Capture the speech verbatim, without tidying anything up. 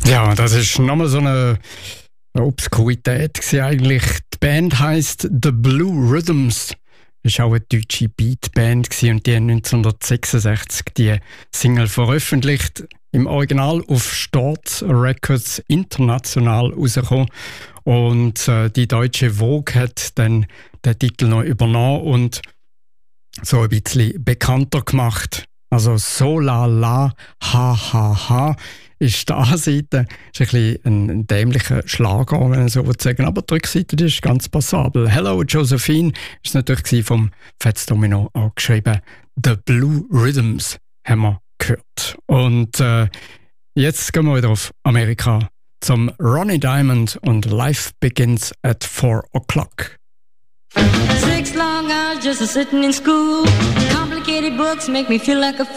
Ja, das ist nochmal so eine Obskurität gewesen eigentlich. Die Band heisst The Blue Rhythms. Das war auch eine deutsche Beatband und die haben neunzehnhundertsechsundsechzig die Single veröffentlicht. Im Original auf Storz Records international rausgekommen. Und äh, die deutsche Vogue hat dann den Titel noch übernommen und so ein bisschen bekannter gemacht. Also So La La Ha Ha Ha ist die A-Seite. Ist ein bisschen ein, ein dämlicher Schlager, wenn man so sagen. Aber die Rückseite ist ganz passabel. Hello Josephine ist natürlich vom Fats Domino angeschrieben. The Blue Rhythms haben wir gehört. Und äh, jetzt gehen wir wieder auf Amerika zum Ronnie Diamond und Life Begins at four o'clock. Six long hours just sitting in school. Complicated books make me feel like a